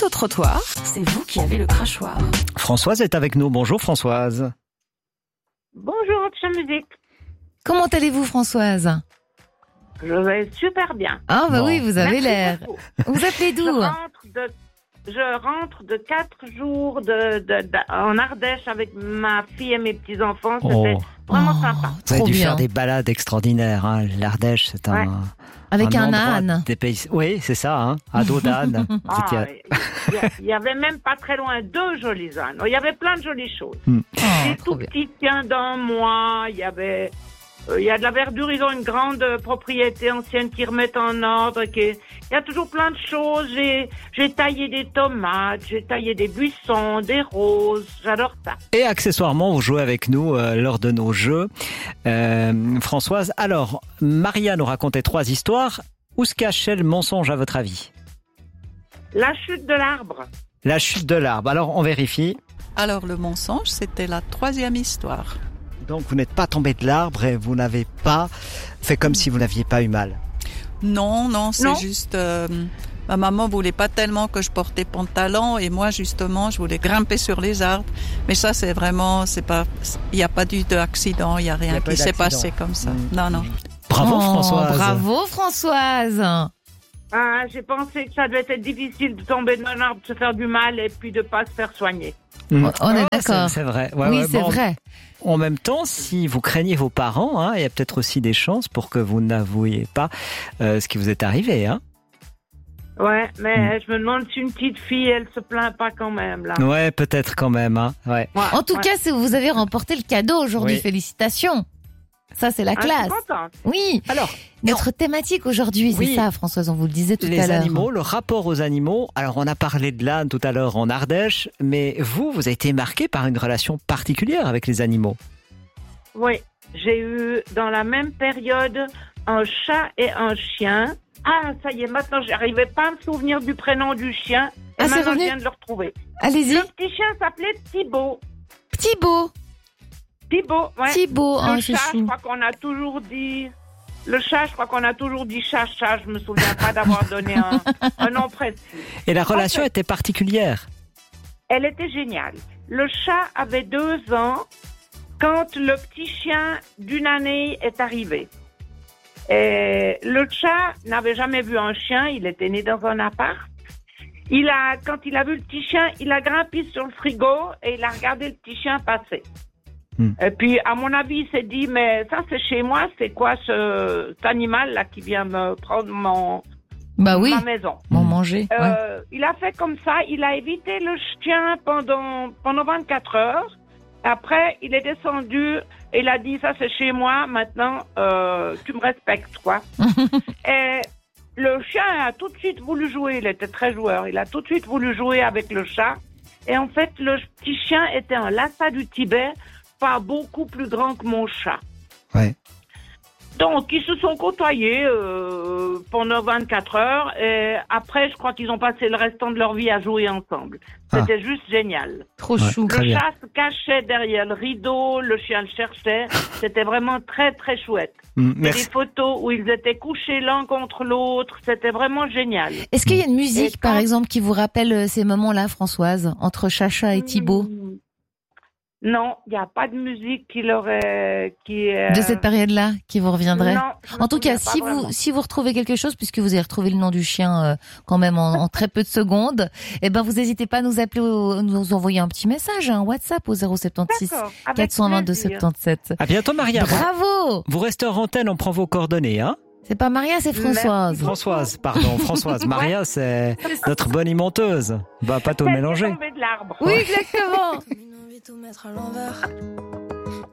au trottoir, c'est vous qui avez le crachoir. Françoise est avec nous. Bonjour Françoise. Bonjour, Option Musique. Comment allez-vous, Françoise? Je vais super bien. Ah bah Bon. oui, vous avez Merci l'air. beaucoup. Vous appelez d'où? Je rentre de 4 jours en Ardèche avec ma fille et mes petits-enfants. C'était vraiment sympa. Vous avez Trop dû bien. faire des balades extraordinaires. Hein. L'Ardèche, c'est Ouais. Avec un endroit âne. Des pays... Oui, c'est ça. Hein. À dos d'âne. Il y avait même pas très loin 2 jolis ânes. Il y avait plein de jolies choses. Oh, Des trop tout bien. petits chiens d'un mois. Il y avait... il y a de la verdure, ils ont une grande propriété ancienne qui remettent en ordre. Il y a toujours plein de choses. J'ai taillé des tomates, j'ai taillé des buissons, des roses. J'adore ça. Et accessoirement, vous jouez avec nous lors de nos jeux. Françoise, alors, Maria nous racontait 3 histoires. Où se cachait le mensonge à votre avis? La chute de l'arbre. La chute de l'arbre. Alors, on vérifie. Alors le mensonge, c'était la 3e histoire. Donc, vous n'êtes pas tombé de l'arbre et vous n'avez pas fait comme si vous n'aviez pas eu mal. Non, c'est Non. juste... ma maman voulait pas tellement que je portais pantalon et moi justement je voulais grimper sur les arbres. Mais ça c'est vraiment, il n'y a pas eu d'accident, il n'y a Il y rien a pas qui eu s'est d'accident. passé comme ça. Mm. Non. Bravo Oh, Françoise. Bravo, Françoise. Ah, j'ai pensé que ça devait être difficile de tomber d'un arbre, de se faire du mal et puis de pas se faire soigner. Mm. On est Oh, d'accord. C'est vrai. Oui, c'est bon, vrai. En même temps, si vous craignez vos parents, hein, il y a peut-être aussi des chances pour que vous n'avouiez pas ce qui vous est arrivé. Hein. Ouais, mais je me demande si une petite fille, elle se plaint pas quand même, là. Ouais, peut-être quand même. Hein. Ouais. Ouais, En tout ouais. cas, vous avez remporté le cadeau aujourd'hui. Oui. Félicitations. Ça, c'est la Ah, je suis classe. contente. Oui. Alors, Notre thématique aujourd'hui, Oui. c'est ça, Françoise, on vous le disait tout à les l'heure. animaux, le rapport aux animaux. Alors, on a parlé de l'âne tout à l'heure en Ardèche, mais vous avez été marqué par une relation particulière avec les animaux. Oui, j'ai eu dans la même période un chat et un chien. Ah, ça y est, maintenant, j'arrivais pas à me souvenir du prénom du chien. Et Ah, c'est maintenant, je revenu viens de le retrouver. Allez-y. Le petit chien s'appelait Thibaut. Thibaut. Thibaut, ouais. Thibaut. Le Oh, c'est chat, je chou. crois qu'on a toujours dit... Le chat, je crois qu'on a toujours dit chat. Je me souviens pas d'avoir donné un nom précis. Et la relation fait- était particulière. Elle était géniale. Le chat avait 2 ans quand le petit chien d'1 année est arrivé. Et le chat n'avait jamais vu un chien, il était né dans un appart. Quand il a vu le petit chien, il a grimpé sur le frigo et il a regardé le petit chien passer. Et puis, à mon avis, il s'est dit, mais ça c'est chez moi, c'est quoi cet animal là qui vient me prendre Bah oui. ma maison? M'en manger. Ouais. Il a fait comme ça, il a évité le chien pendant 24 heures. Après, il est descendu et il a dit, ça c'est chez moi, maintenant, tu me respectes, quoi. Et le chien a tout de suite voulu jouer, il était très joueur, il a tout de suite voulu jouer avec le chat. Et en fait, le petit chien était un Lhasa du Tibet, pas beaucoup plus grand que mon chat. Ouais. Donc, ils se sont côtoyés pendant 24 heures et après, je crois qu'ils ont passé le restant de leur vie à jouer ensemble. C'était juste génial. Trop Ouais. chou. Très Le bien. chat se cachait derrière le rideau, le chien le cherchait. C'était vraiment très, très chouette. Il y a Merci. des photos où ils étaient couchés l'un contre l'autre. C'était vraiment génial. Est-ce qu'il y a une musique, Et quand- par exemple, qui vous rappelle ces moments-là, Françoise, entre Chacha et Thibaut, Non, il n'y a pas de musique qui l'aurait... de cette période-là, qui vous reviendrait? Non, je me En tout cas, souviens pas vraiment. si vous retrouvez quelque chose, puisque vous avez retrouvé le nom du chien quand même en très peu de secondes, eh ben vous n'hésitez pas à nous appeler, nous envoyer un petit message, un WhatsApp au 076 D'accord, avec 422 plaisir. 77. À bientôt, Maria. Bravo! Vous restez en antenne, on prend vos coordonnées. Hein. C'est pas Maria, c'est Françoise. Françoise, pardon, Françoise. Maria, c'est notre bonimenteuse. Va pas tout Celle qui est mélanger. tombée de l'arbre. Oui, exactement. Une envie de tout mettre à l'envers.